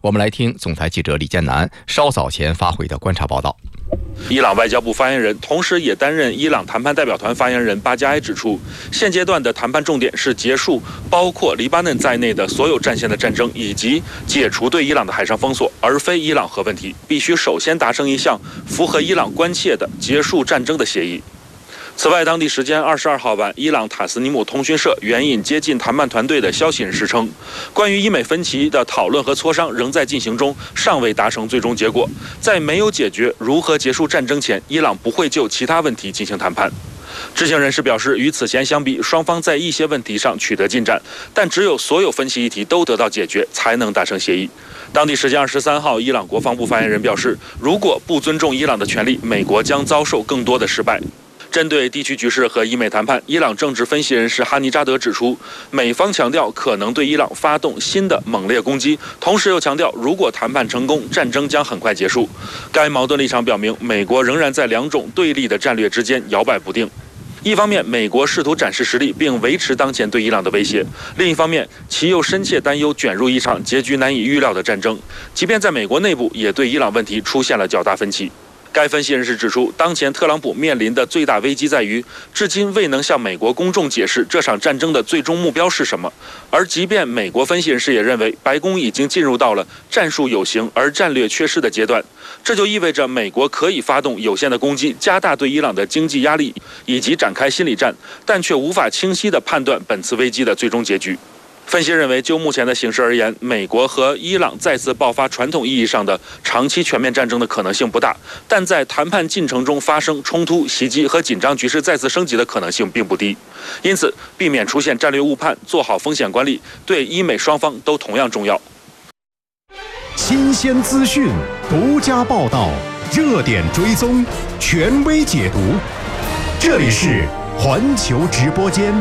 我们来听总台记者李建南稍早前发回的观察报道。 伊朗外交部发言人，同时也担任伊朗谈判代表团发言人巴加埃指出，现阶段的谈判重点是结束包括黎巴嫩在内的所有战线的战争，以及解除对伊朗的海上封锁，而非伊朗核问题。必须首先达成一项符合伊朗关切的结束战争的协议。此外，当地时间22号晚，伊朗塔斯尼姆通讯社援引接近谈判团队的消息人士称，关于伊美分歧的讨论和磋商仍在进行中，尚未达成最终结果。在没有解决如何结束战争前，伊朗不会就其他问题进行谈判。知情人士表示，与此前相比，双方在一些问题上取得进展，但只有所有分歧议题都得到解决，才能达成协议。当地时间23号，伊朗国防部发言人表示，如果不尊重伊朗的权利，美国将遭受更多的失败。针对地区局势和伊美谈判，伊朗政治分析人士哈尼扎德指出，美方强调可能对伊朗发动新的猛烈攻击，同时又强调，如果谈判成功，战争将很快结束。该矛盾立场表明，美国仍然在两种对立的战略之间摇摆不定。一方面，美国试图展示实力并维持当前对伊朗的威胁；另一方面，其又深切担忧卷入一场结局难以预料的战争。即便在美国内部，也对伊朗问题出现了较大分歧。该分析人士指出，当前特朗普面临的最大危机在于，至今未能向美国公众解释这场战争的最终目标是什么。而即便美国分析人士也认为，白宫已经进入到了战术有形而战略缺失的阶段，这就意味着美国可以发动有限的攻击，加大对伊朗的经济压力，以及展开心理战，但却无法清晰地判断本次危机的最终结局。分析认为，就目前的形势而言，美国和伊朗再次爆发传统意义上的长期全面战争的可能性不大，但在谈判进程中发生冲突、袭击和紧张局势再次升级的可能性并不低。因此，避免出现战略误判，做好风险管理，对伊美双方都同样重要。 新鲜资讯，独家报道，热点追踪，权威解读。这里是环球直播间。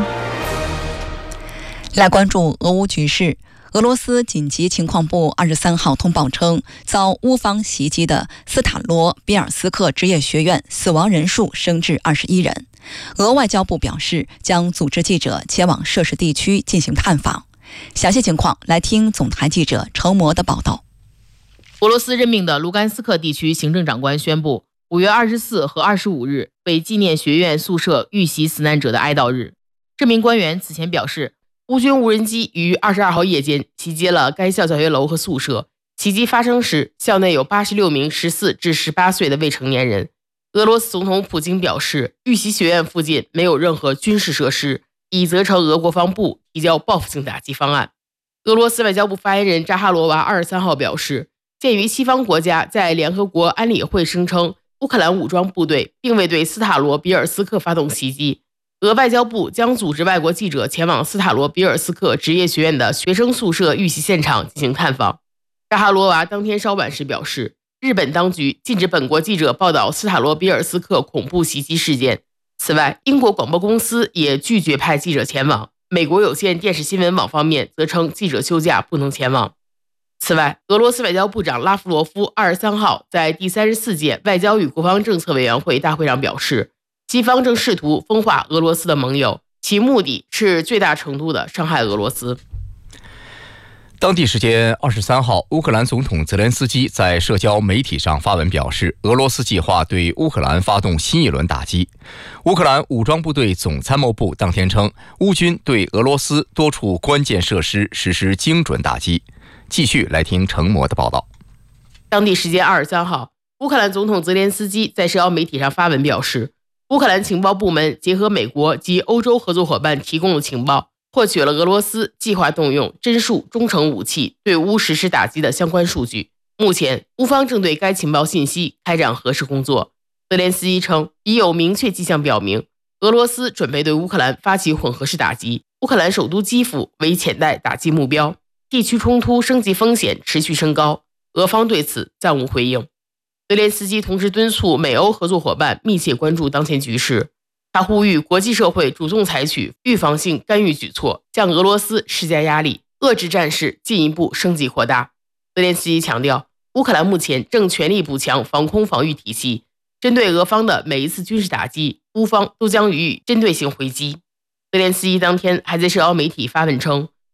来关注俄乌局势。俄罗斯紧急情况部23号通报称，遭乌方袭击的斯塔罗比尔斯克职业学院死亡人数升至21人。俄外交部表示，将组织记者前往涉事地区进行探访。详细情况来听总台记者程模的报道。 俄罗斯任命的卢甘斯克地区行政长官宣布，5月24和25日为纪念学院宿舍遇袭死难者的哀悼日。这名官员此前表示，乌军无人机于22号夜间袭击了该校教学楼和宿舍。袭击发生时，校内有86名14至18岁的未成年人。俄罗斯总统普京表示，遇袭学院附近没有任何军事设施，已责成俄国防部提交报复性打击方案。俄罗斯外交部发言人扎哈罗娃23号表示，鉴于西方国家在联合国安理会声称乌克兰武装部队并未对斯塔罗比尔斯克发动袭击，俄外交部将组织外国记者前往斯塔罗比尔斯克职业学院的学生宿舍遇袭现场进行探访。扎哈罗娃当天稍晚时表示，日本当局禁止本国记者报道斯塔罗比尔斯克恐怖袭击事件。此外，英国广播公司也拒绝派记者前往。美国有线电视新闻网方面则称记者休假不能前往。此外，俄罗斯外交部长拉夫罗夫23号在第34届外交与国防政策委员会大会上表示，西方正试图分化俄罗斯的盟友，其目的是最大程度地伤害俄罗斯。 当地时间23号，乌克兰总统泽连斯基在社交媒体上发文表示，俄罗斯计划对乌克兰发动新一轮打击。乌克兰武装部队总参谋部当天称，乌军对俄罗斯多处关键设施实施精准打击。继续来听程模的报道。 当地时间23号，乌克兰总统泽连斯基在社交媒体上发文表示，乌克兰情报部门结合美国及欧洲合作伙伴提供的情报，获取了俄罗斯计划动用针数中程武器对乌实施打击的相关数据。目前，乌方正对该情报信息开展核实工作。泽连斯基称，已有明确迹象表明，俄罗斯准备对乌克兰发起混合式打击，乌克兰首都基辅为潜在打击目标。地区冲突升级风险持续升高，俄方对此暂无回应。泽连斯基同时敦促美欧合作伙伴密切关注当前局势，他呼吁国际社会主动采取预防性干预举措，向俄罗斯施加压力，遏制战事进一步升级扩大。泽连斯基强调，乌克兰目前正全力补强防空防御体系，针对俄方的每一次军事打击，乌方都将予以针对性回击。泽连斯基当天还在社交媒体发文称，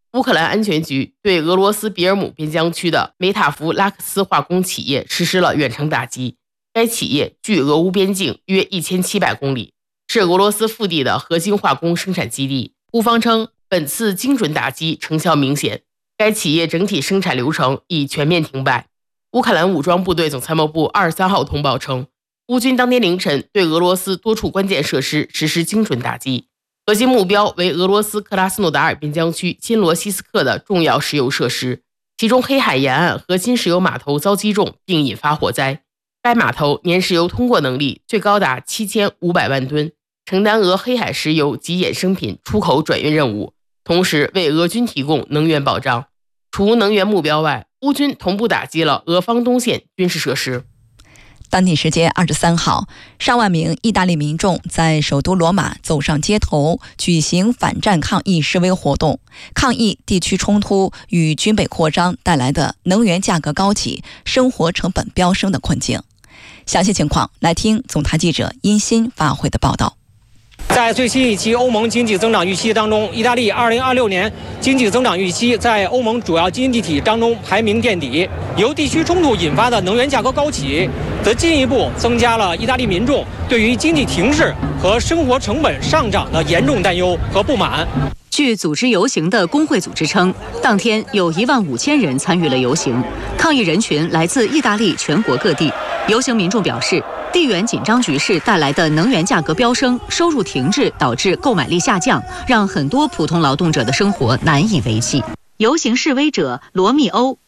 乌克兰安全局对俄罗斯比尔姆边疆区的梅塔夫拉克斯化工企业实施了远程打击。该企业距俄乌边境约1700公里，是俄罗斯腹地的核心化工生产基地。乌方称，本次精准打击成效明显，该企业整体生产流程已全面停摆。乌克兰武装部队总参谋部23号通报称，乌军当天凌晨对俄罗斯多处关键设施实施精准打击，核心目标为俄罗斯克拉斯诺达尔边疆区新罗西斯克的重要石油设施，其中黑海沿岸核心石油码头遭击中并引发火灾。该码头年石油通过能力最高达7500万吨，承担俄黑海石油及衍生品出口转运任务，同时为俄军提供能源保障。除能源目标外，乌军同步打击了俄方东线军事设施。 当地时间23号，上万名意大利民众在首都罗马走上街头，举行反战抗议示威活动，抗议地区冲突与军备扩张带来的能源价格高企、生活成本飙升的困境。详细情况来听总台记者殷鑫发回的报道。 在最新一期欧盟经济增长预期当中，意大利2026年经济增长预期在欧盟主要经济体当中排名垫底。由地区冲突引发的能源价格高企，则进一步增加了意大利民众对于经济停滞和生活成本上涨的严重担忧和不满。 据组织游行的工会组织称，当天有15000人参与了游行，抗议人群来自意大利全国各地。游行民众表示，地缘紧张局势带来的能源价格飙升、收入停滞，导致购买力下降，让很多普通劳动者的生活难以维系。游行示威者罗密欧。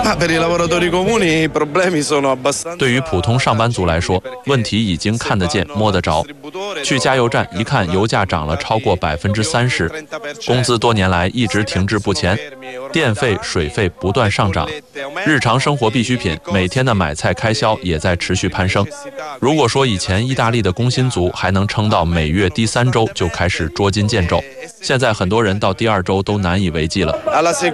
对于普通上班族来说，问题已经看得见、摸得着。去加油站一看，油价涨了超过30%，工资多年来一直停滞不前，电费、水费不断上涨，日常生活必需品每天的买菜开销也在持续攀升。如果说以前意大利的工薪族还能撑到每月第3周就开始捉襟见肘，现在很多人到第2周都难以为继了。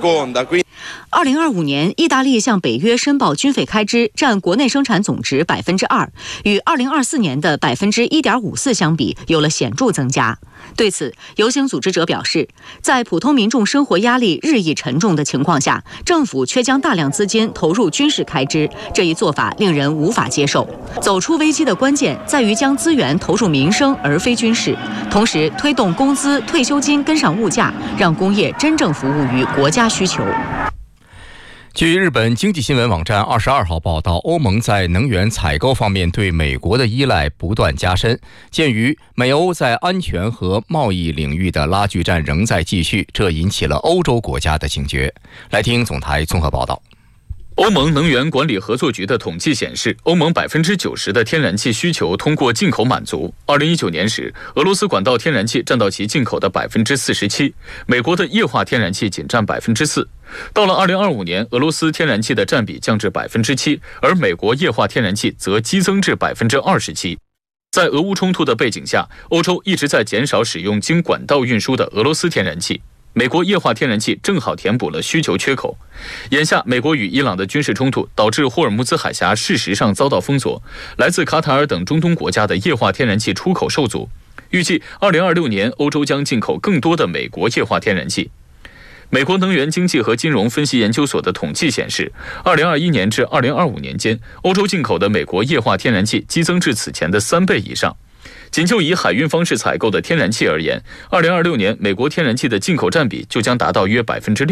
2025年，意大利向北约申报军费开支占国内生产总值2%，与2024年的1.54%相比，有了显著增加。对此，游行组织者表示，在普通民众生活压力日益沉重的情况下，政府却将大量资金投入军事开支，这一做法令人无法接受。走出危机的关键在于将资源投入民生而非军事，同时推动工资、退休金跟上物价，让工业真正服务于国家需求。 据日本经济新闻网站22号报道，欧盟在能源采购方面对美国的依赖不断加深。鉴于美欧在安全和贸易领域的拉锯战仍在继续，这引起了欧洲国家的警觉。来听总台综合报道。 欧盟能源管理合作局的统计显示，欧盟90%的天然气需求通过进口满足。2019年时，俄罗斯管道天然气占到其进口的47%，美国的液化天然气仅占4%。到了2025年，俄罗斯天然气的占比降至7%，而美国液化天然气则激增至27%。在俄乌冲突的背景下，欧洲一直在减少使用经管道运输的俄罗斯天然气。美国液化天然气正好填补了需求缺口。眼下，美国与伊朗的军事冲突导致霍尔木兹海峡事实上遭到封锁，来自卡塔尔等中东国家的液化天然气出口受阻。预计2026年，欧洲将进口更多的美国液化天然气。美国能源经济和金融分析研究所的统计显示，2021年至2025年间，欧洲进口的美国液化天然气激增至此前的3倍以上。仅就以海运方式采购的天然气而言，2026年美国天然气的进口占比就将达到约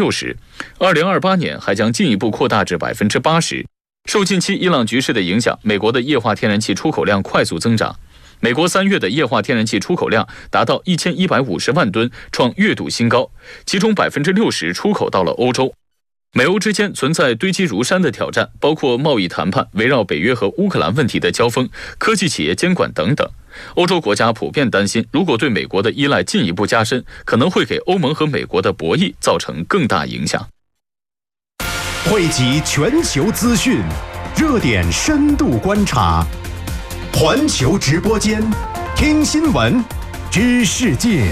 60%，2028年还将进一步扩大至80%。受近期伊朗局势的影响，美国的液化天然气出口量快速增长。美国3月的液化天然气出口量达到1150万吨，创月度新高，其中60%出口到了欧洲。美欧之间存在堆积如山的挑战，包括贸易谈判、围绕北约和乌克兰问题的交锋、科技企业监管等等。欧洲国家普遍担心，如果对美国的依赖进一步加深，可能会给欧盟和美国的博弈造成更大影响。 汇集全球资讯，热点深度观察，环球直播间，听新闻，知世界。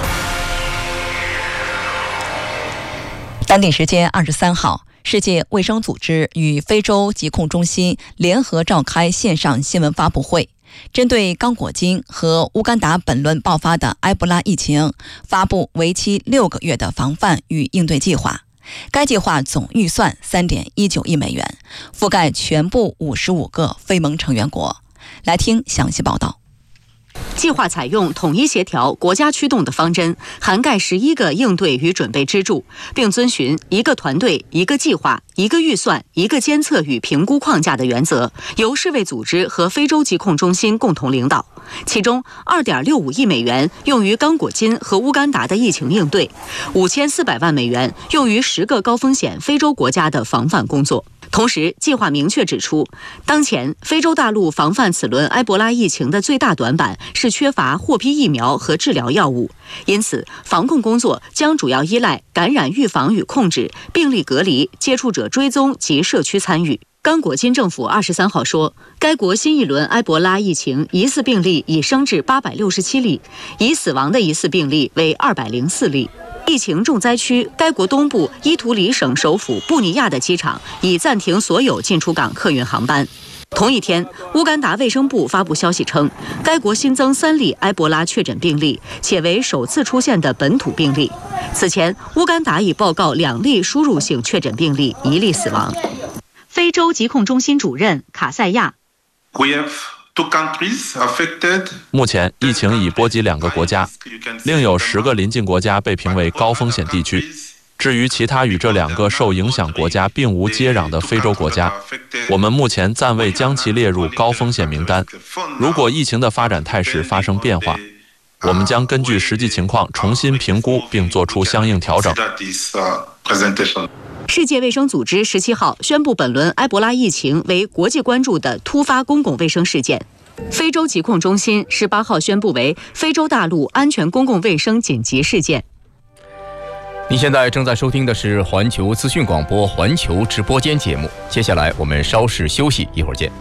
当地时间23号，世界卫生组织与非洲疾控中心联合召开线上新闻发布会， 针对刚果金和乌干达本轮爆发的埃博拉疫情，发布为期6个月的防范与应对计划。该计划总预算3.19亿美元，覆盖全部55个非盟成员国。来听详细报道。 计划采用统一协调、国家驱动的方针，涵盖11个应对与准备支柱，并遵循一个团队、一个计划、一个预算、一个监测与评估框架的原则，由世卫组织和非洲疾控中心共同领导。其中2.65亿美元用于刚果金和乌干达的疫情应对，5400万美元用于10个高风险非洲国家的防范工作。同时，计划明确指出，当前非洲大陆防范此轮埃博拉疫情的最大短板是缺乏获批疫苗和治疗药物，因此防控工作将主要依赖感染预防与控制、病例隔离、接触者追踪及社区参与。刚果金政府23号说，该国新一轮埃博拉疫情疑似病例已升至867例，已死亡的疑似病例为204例。疫情重灾区该国东部伊图里省首府布尼亚的机场已暂停所有进出港客运航班。同一天，乌干达卫生部发布消息称，该国新增3例埃博拉确诊病例，且为首次出现的本土病例。此前，乌干达已报告2例输入性确诊病例，1例死亡。非洲疾控中心主任卡塞亚。 目前疫情已波及2个国家，另有10个邻近国家被评为高风险地区。至于其他与这2个受影响国家并无接壤的非洲国家，我们目前暂未将其列入高风险名单。如果疫情的发展态势发生变化，我们将根据实际情况重新评估并做出相应调整。 世界卫生组织17号宣布本轮埃博拉疫情为国际关注的突发公共卫生事件。非洲疾控中心18号宣布为非洲大陆安全公共卫生紧急事件。 你现在正在收听的是环球资讯广播环球直播间节目，接下来我们稍事休息，一会儿见。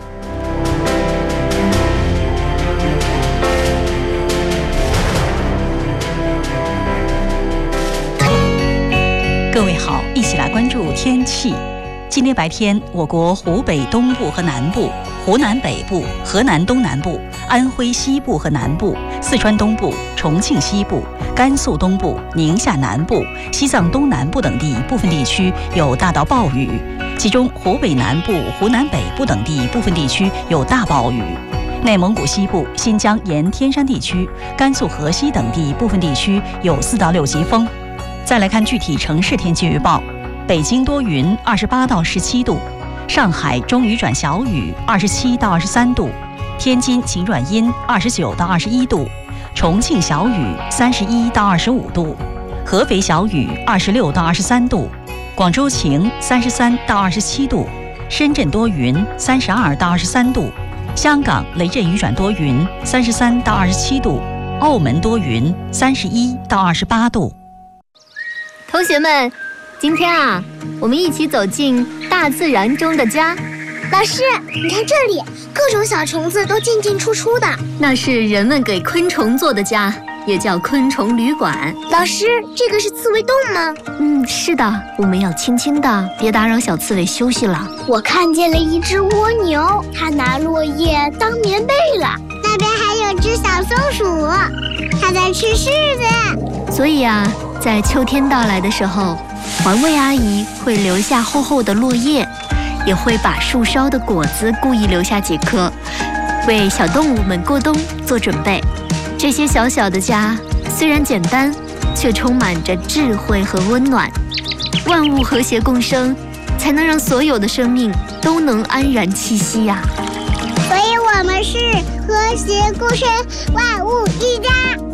各位好，一起来关注天气。今天白天，我国湖北东部和南部、湖南北部、河南东南部、安徽西部和南部、四川东部、重庆西部、甘肃东部、宁夏南部、西藏东南部等地部分地区有大到暴雨，其中湖北南部、湖南北部等地部分地区有大暴雨。内蒙古西部、新疆沿天山地区、甘肃河西等地部分地区有4到6级风。再来看具体城市天气预报：北京多云，28到17度；上海中雨转小雨，27到23度；天津晴转阴，29到21度；重庆小雨，31到25度；合肥小雨，26到23度；广州晴，33到27度；深圳多云，32到23度；香港雷阵雨转多云，33到27度；澳门多云，31到28度。 同学们，今天啊，我们一起走进大自然中的家。 老师，你看这里，各种小虫子都进进出出的， 那是人们给昆虫做的家，也叫昆虫旅馆。 老师，这个是刺猬洞吗？ 是的，我们要轻轻的，别打扰小刺猬休息了。 我看见了一只蜗牛，它拿落叶当棉被了。那边还有只小松鼠，它在吃柿子。 所以啊，在秋天到来的时候，环卫阿姨会留下厚厚的落叶，也会把树梢的果子故意留下几颗，为小动物们过冬做准备。这些小小的家虽然简单，却充满着智慧和温暖。万物和谐共生，才能让所有的生命都能安然栖息呀。 所以我们是和谐共生，万物一家。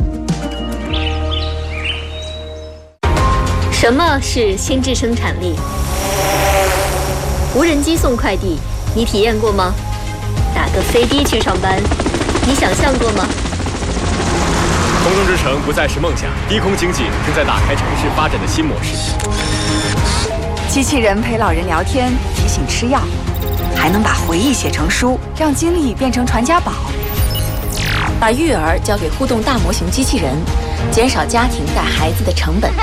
什么是心智生产力？无人机送快递，你体验过吗？打个飞的去上班，你想象过吗？ 空中之城不再是梦想，低空经济正在打开城市发展的新模式。 机器人陪老人聊天，提醒吃药，还能把回忆写成书，让经历变成传家宝。把育儿交给互动大模型机器人，减少家庭带孩子的成本。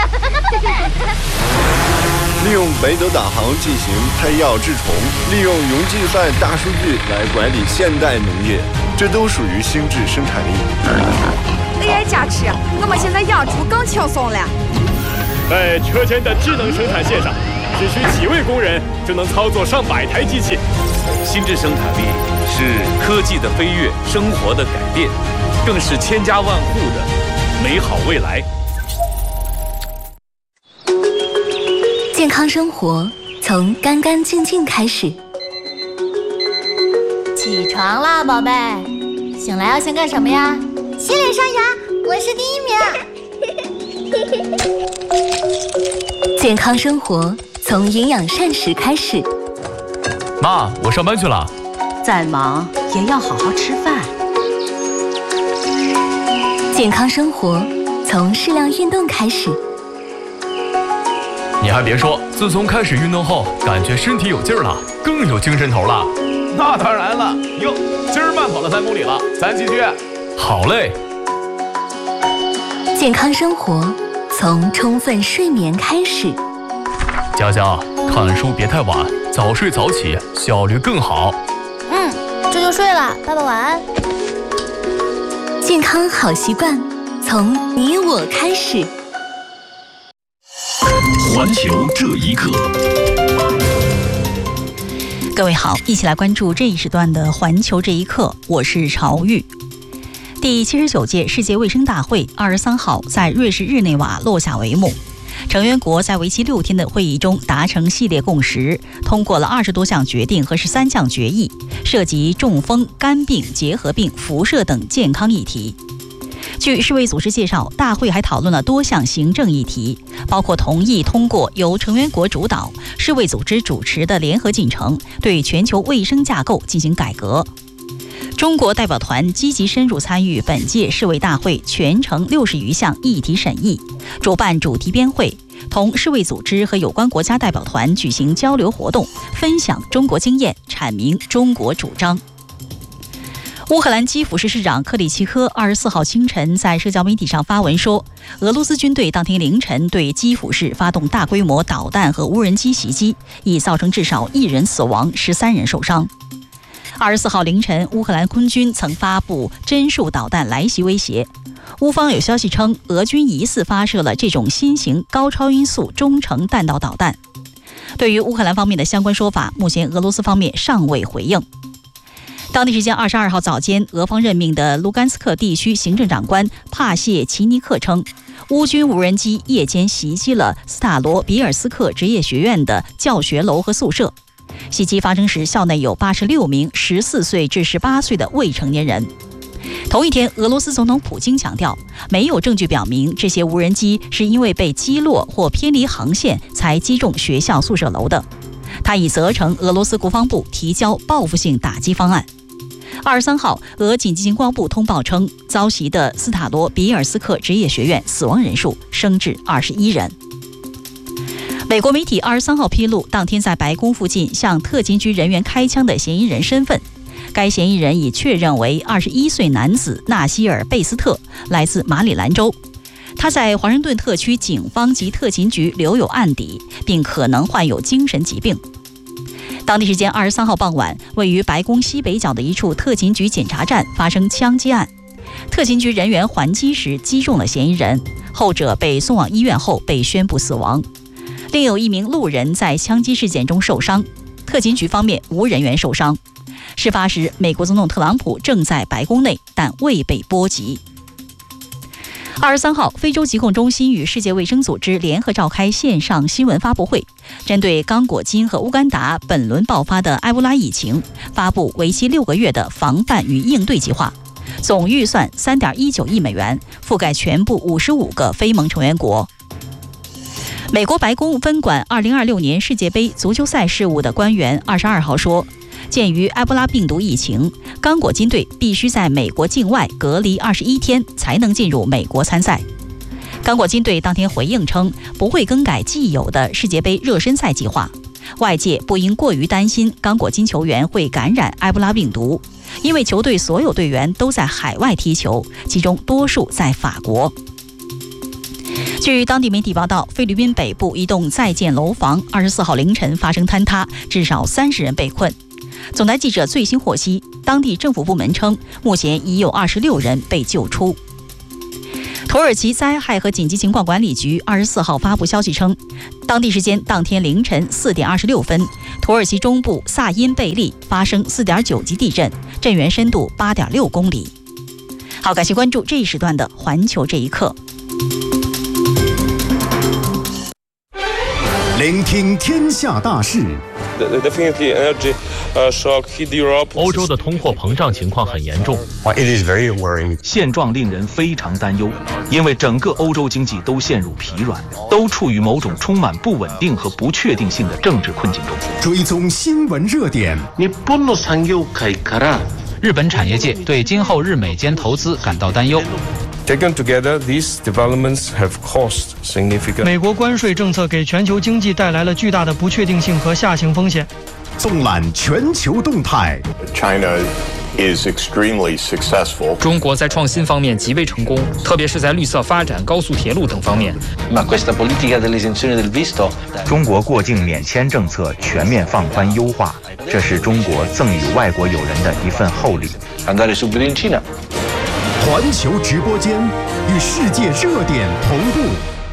利用北斗导航进行配药治虫，利用云计算大数据来管理现代农业， 这都属于心智生产力。 AI 加持，我们现在养猪更轻松了。 在车间的智能生产线上，只需几位工人就能操作上百台机器。 心智生产力是科技的飞跃，生活的改变，更是千家万户的美好未来。 健康生活从干干净净开始。 起床啦，宝贝！醒来要先干什么呀？ 洗脸刷牙，我是第1名。 健康生活从营养膳食开始。 妈，我上班去了。 再忙也要好好吃饭。 健康生活从适量运动开始。 你还别说，自从开始运动后，感觉身体有劲儿了，更有精神头了。 那当然了，哟，今儿慢跑了3公里了，咱继续。 好嘞。 健康生活从充分睡眠开始。 佳佳，看书别太晚，早睡早起，效率更好。 这就睡了，爸爸晚安。 健康好习惯从你我开始。 环球这一刻， 各位好，一起来关注这一时段的环球这一刻，我是朝玉。第79届世界卫生大会23号在瑞士日内瓦落下帷幕，成员国在为期6天的会议中达成系列共识，通过了20多项决定和13项决议，涉及中风、肝病、结核病、辐射等健康议题。据世卫组织介绍，大会还讨论了多项行政议题，包括同意通过由成员国主导、世卫组织主持的联合进程，对全球卫生架构进行改革。中国代表团积极深入参与本届世卫大会全程60余项议题审议，主办主题编会，同世卫组织和有关国家代表团举行交流活动，分享中国经验，阐明中国主张。乌克兰基辅市市长克里奇科24号清晨在社交媒体上发文说，俄罗斯军队当天凌晨对基辅市发动大规模导弹和无人机袭击，已造成至少1人死亡，13人受伤。24号凌晨，乌克兰空军曾发布针数导弹来袭威胁，乌方有消息称，俄军疑似发射了这种新型高超音速中程弹道导弹。对于乌克兰方面的相关说法，目前俄罗斯方面尚未回应。当地时间22号早间，俄方任命的卢甘斯克地区行政长官帕谢齐尼克称，乌军无人机夜间袭击了斯塔罗比尔斯克职业学院的教学楼和宿舍。袭击发生时，校内有86名14岁至18岁的未成年人。同一天，俄罗斯总统普京强调，没有证据表明这些无人机是因为被击落或偏离航线才击中学校宿舍楼的。他已责成俄罗斯国防部提交报复性打击方案。23号，俄紧急情报部通报称，遭袭的斯塔罗比尔斯克职业学院死亡人数升至21人。美国媒体23号披露，当天在白宫附近向特勤局人员开枪的嫌疑人身份。该嫌疑人已确认为21岁男子纳西尔·贝斯特，来自马里兰州。他在华盛顿特区警方及特勤局留有案底，并可能患有精神疾病。当地时间23号傍晚，位于白宫西北角的一处特勤局检查站发生枪击案，特勤局人员还击时击中了嫌疑人，后者被送往医院后被宣布死亡。另有1名路人在枪击事件中受伤，特勤局方面无人员受伤。事发时，美国总统特朗普正在白宫内，但未被波及。23号，非洲疾控中心与世界卫生组织联合召开线上新闻发布会，针对刚果金和乌干达本轮爆发的埃博拉疫情，发布为期6个月的防范与应对计划，总预算3.19亿美元，覆盖全部55个非盟成员国。美国白宫分管2026年世界杯足球赛事务的官员22号说，鉴于埃博拉病毒疫情，刚果金队必须在美国境外隔离21天才能进入美国参赛。刚果金队当天回应称，不会更改既有的世界杯热身赛计划。外界不应过于担心刚果金球员会感染埃博拉病毒，因为球队所有队员都在海外踢球，其中多数在法国。据当地媒体报道，菲律宾北部一栋在建楼房24号凌晨发生坍塌，至少30人被困。 总台记者最新获悉，当地政府部门称，目前已有26人被救出。土耳其灾害和紧急情况管理局24号发布消息称，当地时间当天凌晨4点26分，土耳其中部萨因贝利发生4.9级地震，震源深度8.6公里。好，感谢关注这一时段的环球这一刻。 聆听天下大事。 欧洲的通货膨胀情况很严重，现状令人非常担忧，因为整个欧洲经济都陷入疲软，都处于某种充满不稳定和不确定性的政治困境中。 追踪新闻热点。 日本产业界对今后日美间投资感到担忧。 Taken together, these developments have caused significant. 美国关税政策给全球经济带来了巨大的不确定性和下行风险。 纵览全球动态。 China is extremely successful. 中国在创新方面极为成功，特别是在绿色发展、高速铁路等方面。 中国过境免签政策全面放宽优化，这是中国赠予外国友人的一份厚礼。 环球直播间与世界热点同步。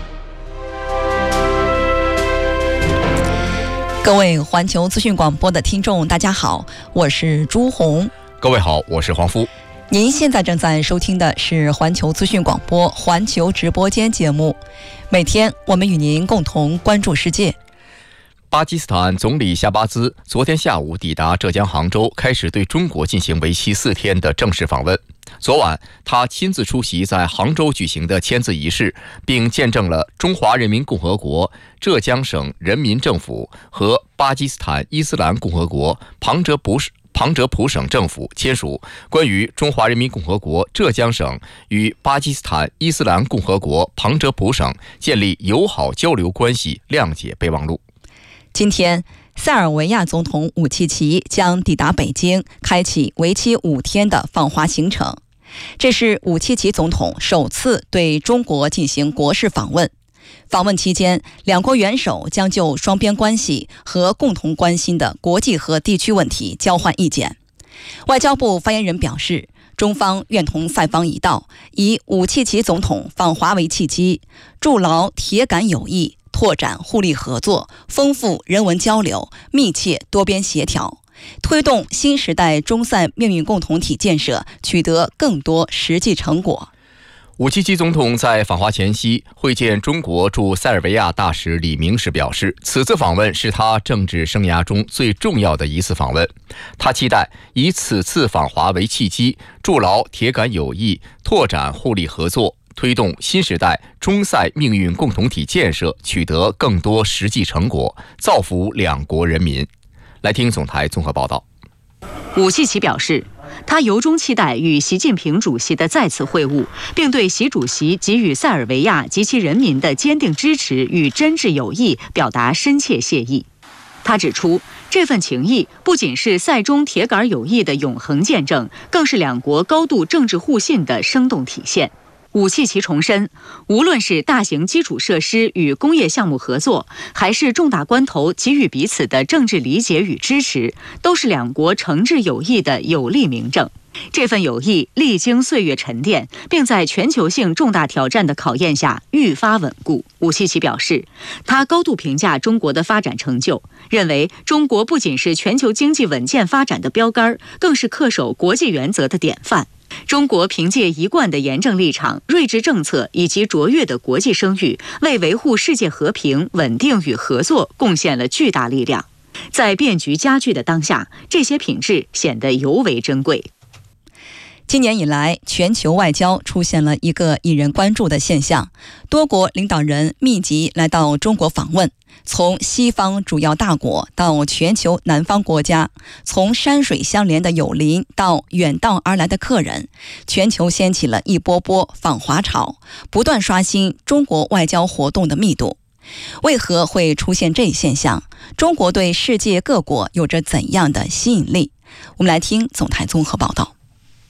各位环球资讯广播的听众，大家好，我是朱红。 各位好，我是黄夫。 您现在正在收听的是环球资讯广播环球直播间节目，每天我们与您共同关注世界。 巴基斯坦总理夏巴兹昨天下午抵达浙江杭州，开始对中国进行为期4天的正式访问。昨晚，他亲自出席在杭州举行的签字仪式，并见证了中华人民共和国浙江省人民政府和巴基斯坦伊斯兰共和国旁遮普省政府签署关于中华人民共和国浙江省与巴基斯坦伊斯兰共和国旁遮普省建立友好交流关系谅解备忘录。 今天，塞尔维亚总统武契奇将抵达北京，开启为期5天的访华行程。这是武契奇总统首次对中国进行国事访问。访问期间，两国元首将就双边关系和共同关心的国际和地区问题交换意见。外交部发言人表示，中方愿同塞方一道，以武契奇总统访华为契机，筑牢铁杆友谊，拓展互利合作，丰富人文交流，密切多边协调，推动新时代中塞命运共同体建设取得更多实际成果。 武契奇总统在访华前夕会见中国驻塞尔维亚大使李明时表示，此次访问是他政治生涯中最重要的一次访问。他期待以此次访华为契机，筑牢铁杆友谊，拓展互利合作，推动新时代中塞命运共同体建设取得更多实际成果，造福两国人民。来听总台综合报道。 武契奇表示，他由衷期待与习近平主席的再次会晤，并对习主席给予塞尔维亚及其人民的坚定支持与真挚友谊表达深切谢意。他指出，这份情谊不仅是塞中铁杆友谊的永恒见证，更是两国高度政治互信的生动体现。武契奇重申，无论是大型基础设施与工业项目合作，还是重大关头给予彼此的政治理解与支持，都是两国诚挚友谊的有力明证。这份友谊历经岁月沉淀，并在全球性重大挑战的考验下愈发稳固。武契奇表示，他高度评价中国的发展成就，认为中国不仅是全球经济稳健发展的标杆，更是恪守国际原则的典范。中国凭借一贯的严正立场、睿智政策以及卓越的国际声誉，为维护世界和平、稳定与合作贡献了巨大力量。在变局加剧的当下，这些品质显得尤为珍贵。 今年以来，全球外交出现了一个引人关注的现象，多国领导人密集来到中国访问，从西方主要大国到全球南方国家，从山水相连的友邻到远道而来的客人，全球掀起了一波波访华潮，不断刷新中国外交活动的密度。为何会出现这一现象？中国对世界各国有着怎样的吸引力？我们来听总台综合报道。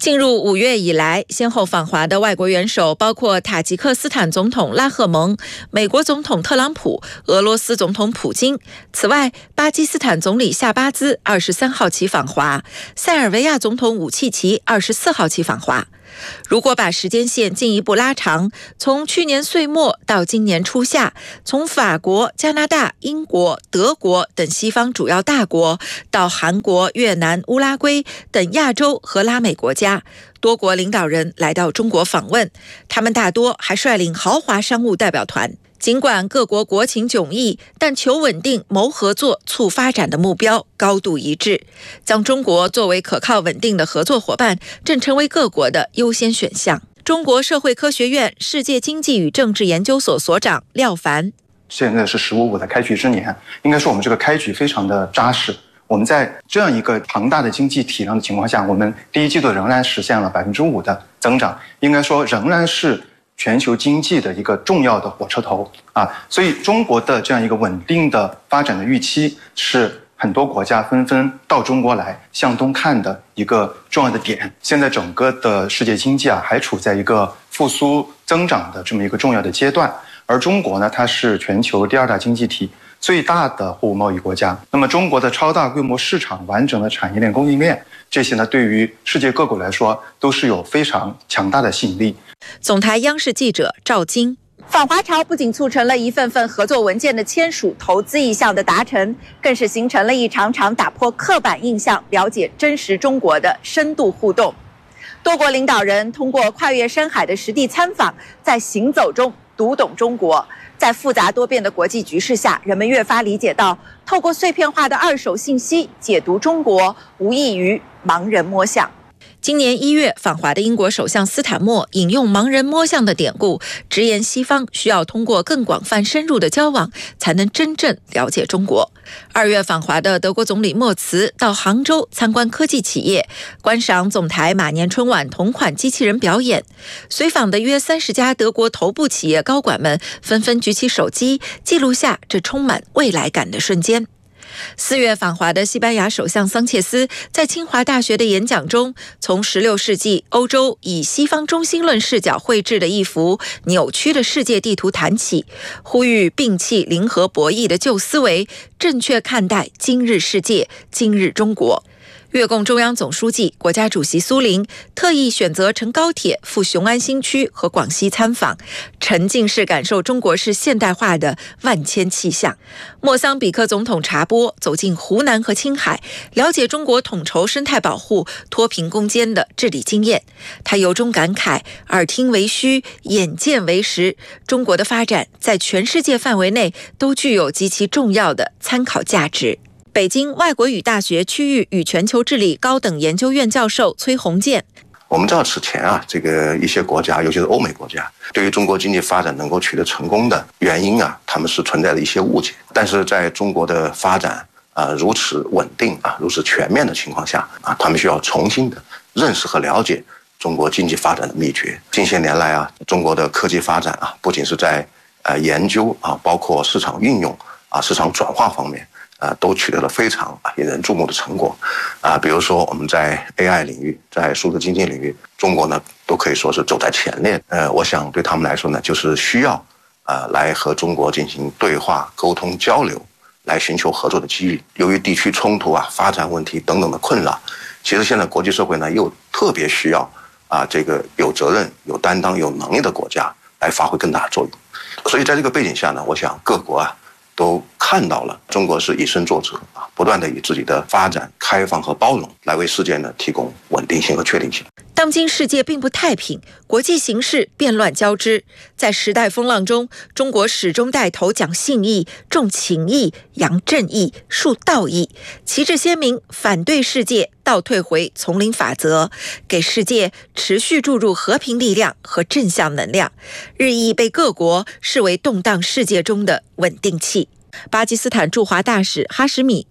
进入5月以来，先后访华的外国元首包括塔吉克斯坦总统拉赫蒙、美国总统特朗普、俄罗斯总统普京。此外，巴基斯坦总理夏巴兹23号起访华，塞尔维亚总统武契奇24号起访华。如果把时间线进一步拉长，从去年岁末到今年初夏，从法国、加拿大、英国、德国等西方主要大国，到韩国、越南、乌拉圭等亚洲和拉美国家，多国领导人来到中国访问，他们大多还率领豪华商务代表团。尽管各国国情迥异，但求稳定、谋合作、促发展的目标高度一致。将中国作为可靠稳定的合作伙伴，正成为各国的优先选项。中国社会科学院世界经济与政治研究所所长廖凡： 现在是“15+5”的开局之年，应该说我们这个开局非常的扎实。我们在这样一个庞大的经济体量的情况下，我们第一季度仍然实现了5%的增长，应该说仍然是全球经济的一个重要的火车头啊，所以中国的这样一个稳定的发展的预期，是很多国家纷纷到中国来向东看的一个重要的点。现在整个的世界经济还处在一个复苏增长的这么一个重要的阶段，而中国呢，它是全球第2大经济体，最大的货物贸易国家。那么中国的超大规模市场、完整的产业链、供应链，这些呢，对于世界各国来说都是有非常强大的吸引力。 总台央视记者赵晶：访华潮不仅促成了一份份合作文件的签署、投资意向的达成，更是形成了一场场打破刻板印象、了解真实中国的深度互动。多国领导人通过跨越山海的实地参访，在行走中读懂中国。在复杂多变的国际局势下，人们越发理解到，透过碎片化的二手信息解读中国，无异于盲人摸象。今年1月访华的英国首相斯坦默引用盲人摸象的典故，直言西方需要通过更广泛深入的交往，才能真正了解中国。2月访华的德国总理默茨到杭州参观科技企业，观赏总台马年春晚同款机器人表演。随访的约30家德国头部企业高管们纷纷举起手机，记录下这充满未来感的瞬间。4月访华的西班牙首相桑切斯在清华大学的演讲中，从16世纪欧洲以西方中心论视角绘制的一幅扭曲的世界地图谈起，呼吁摒弃零和博弈的旧思维，正确看待今日世界、今日中国。越共中央总书记、国家主席苏林特意选择乘高铁赴雄安新区和广西参访，沉浸式感受中国式现代化的万千气象。莫桑比克总统查波走进湖南和青海，了解中国统筹生态保护、脱贫攻坚的治理经验。他由衷感慨：耳听为虚，眼见为实，中国的发展在全世界范围内都具有极其重要的参考价值。北京外国语大学区域与全球治理高等研究院教授崔洪建： 我们知道此前这个一些国家，尤其是欧美国家，对于中国经济发展能够取得成功的原因他们是存在的一些误解。但是在中国的发展如此稳定如此全面的情况下他们需要重新的认识和了解中国经济发展的秘诀。近些年来中国的科技发展不仅是在研究包括市场运用市场转化方面都取得了非常引人注目的成果比如说我们在 AI 领域，在数字经济领域，中国呢都可以说是走在前列。我想对他们来说呢，就是需要来和中国进行对话、沟通、交流，来寻求合作的机遇。由于地区冲突发展问题等等的困扰，其实现在国际社会呢又特别需要这个有责任、有担当、有能力的国家来发挥更大的作用。所以在这个背景下呢，我想各国都看到了中国是以身作则不断的以自己的发展、开放和包容来为世界呢提供稳定性和确定性。 当今世界并不太平，国际形势变乱交织，在时代风浪中，中国始终带头讲信义、重情义、扬正义、树道义，旗帜鲜明，反对世界倒退回丛林法则，给世界持续注入和平力量和正向能量，日益被各国视为动荡世界中的稳定器。巴基斯坦驻华大使哈什米：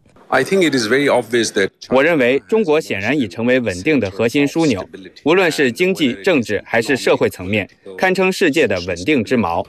我认为中国显然已成为稳定的核心枢纽，无论是经济、政治还是社会层面，堪称世界的稳定之锚。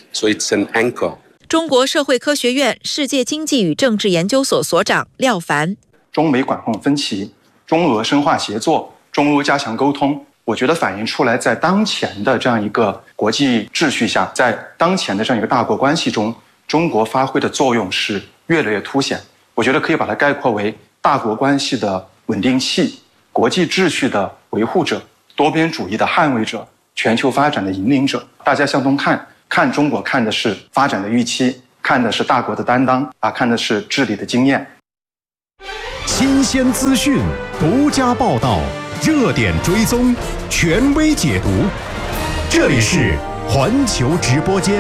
中国社会科学院世界经济与政治研究所所长廖凡： 中美管控分歧、中俄深化协作、 中欧加强沟通，我觉得反映出来在当前的这样一个国际秩序下，在当前的这样一个大国关系中，中国发挥的作用是越来越凸显。我觉得可以把它概括为大国关系的稳定器、国际秩序的维护者、多边主义的捍卫者、全球发展的引领者。大家向东看，看中国看的是发展的预期，看的是大国的担当看的是治理的经验。 新鲜资讯，独家报道，热点追踪，权威解读。这里是环球直播间。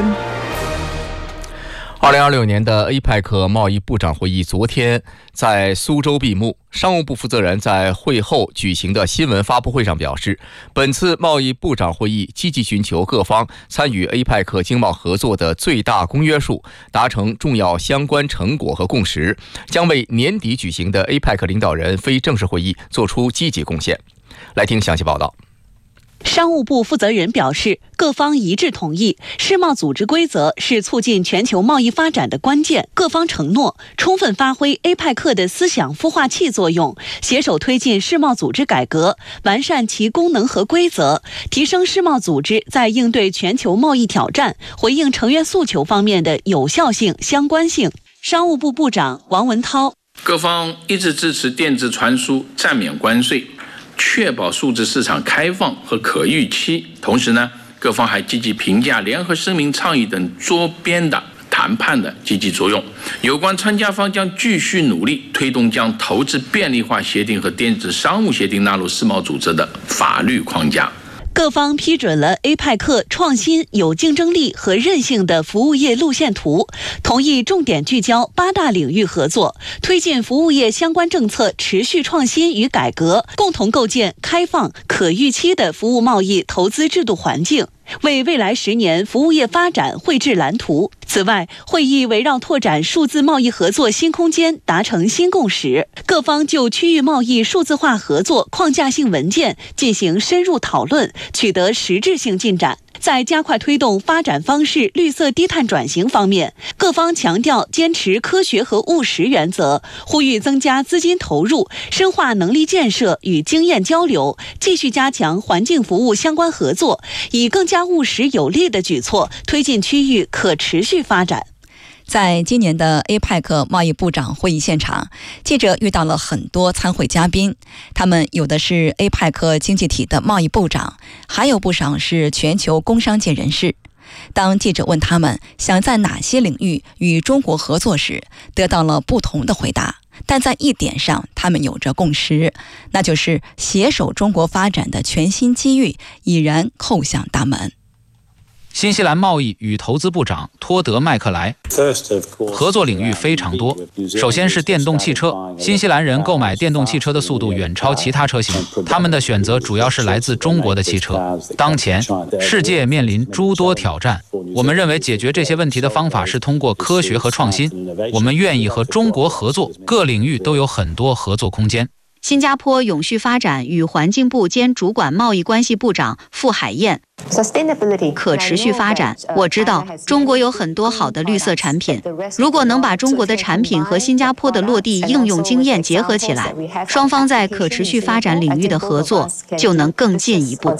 2026年的 APEC 贸易部长会议昨天在苏州闭幕。商务部负责人在会后举行的新闻发布会上表示，本次贸易部长会议积极寻求各方参与 APEC 经贸合作的最大公约数，达成重要相关成果和共识，将为年底举行的 APEC 领导人非正式会议做出积极贡献。来听详细报道。 商务部负责人表示，各方一致同意，世贸组织规则是促进全球贸易发展的关键。各方承诺充分发挥 APEC 的思想孵化器作用，携手推进世贸组织改革，完善其功能和规则，提升世贸组织在应对全球贸易挑战、回应成员诉求方面的有效性、相关性。商务部部长王文涛： 各方一致支持电子传输暂免关税，确保数字市场开放和可预期。同时呢，各方还积极评价联合声明倡议等多边的谈判的积极作用。有关参加方将继续努力推动将投资便利化协定和电子商务协定纳入世贸组织的法律框架。 各方批准了 APEC 创新、有竞争力和韧性的服务业路线图，同意重点聚焦8大领域合作，推进服务业相关政策持续创新与改革，共同构建开放、可预期的服务贸易投资制度环境，为未来10年服务业发展绘制蓝图。此外，会议围绕拓展数字贸易合作新空间达成新共识，各方就区域贸易数字化合作框架性文件进行深入讨论，取得实质性进展。在加快推动发展方式绿色低碳转型方面，各方强调坚持科学和务实原则，呼吁增加资金投入，深化能力建设与经验交流，继续加强环境服务相关合作，以更加务实有力的举措推进区域可持续发展。在今年的 APEC 贸易部长会议现场，记者遇到了很多参会嘉宾，他们有的是 APEC 经济体的贸易部长，还有不少是全球工商界人士。当记者问他们想在哪些领域与中国合作时，得到了不同的回答，但在一点上他们有着共识，那就是携手中国发展的全新机遇已然叩响大门。 新西兰贸易与投资部长托德·麦克莱：合作领域非常多。首先是电动汽车，新西兰人购买电动汽车的速度远超其他车型，他们的选择主要是来自中国的汽车。当前，世界面临诸多挑战，我们认为解决这些问题的方法是通过科学和创新。我们愿意和中国合作，各领域都有很多合作空间。 新加坡永续发展与环境部兼主管贸易关系部长傅海燕：可持续发展，我知道中国有很多好的绿色产品，如果能把中国的产品和新加坡的落地应用经验结合起来，双方在可持续发展领域的合作就能更进一步。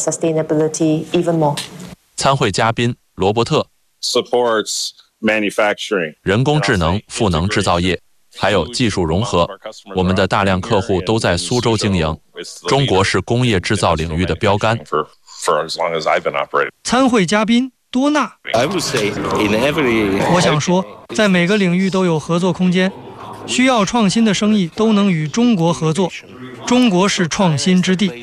参会嘉宾罗伯特：人工智能赋能制造业，还有技术融合，我们的大量客户都在苏州经营。中国是工业制造领域的标杆。 参会嘉宾多纳：我想说，在每个领域都有合作空间，需要创新的生意都能与中国合作。中国是创新之地。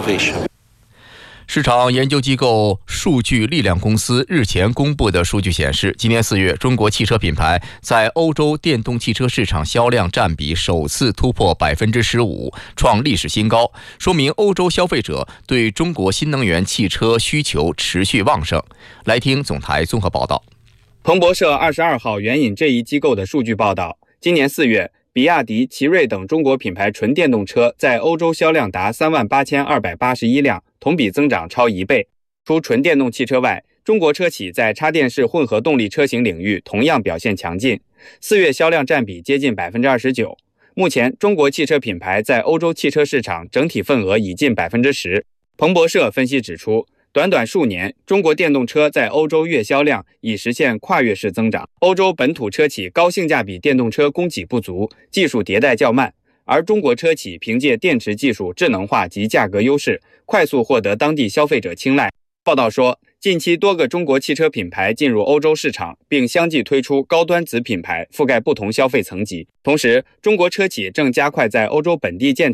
市场研究机构数据力量公司日前公布的数据显示，今年4月，中国汽车品牌在欧洲电动汽车市场销量占比首次突破 15%， 创历史新高，说明欧洲消费者对中国新能源汽车需求持续旺盛。来听总台综合报道。 彭博社22号援引这一机构的数据报道，今年4月，比亚迪、奇瑞等中国品牌纯电动车在欧洲销量达38281辆，同比增长超1倍。除纯电动汽车外，中国车企在插电式混合动力车型领域同样表现强劲，4月销量占比接近 29%。 目前，中国汽车品牌在欧洲汽车市场整体份额已近 10%。彭博社分析指出，短短数年，中国电动车在欧洲月销量已实现跨越式增长。欧洲本土车企高性价比电动车供给不足，技术迭代较慢，而中国车企凭借电池技术智能化及价格优势，快速获得当地消费者青睐。报道说，近期多个中国汽车品牌进入欧洲市场，并相继推出高端子品牌，覆盖不同消费层级。同时，中国车企正加快在欧洲本地建厂。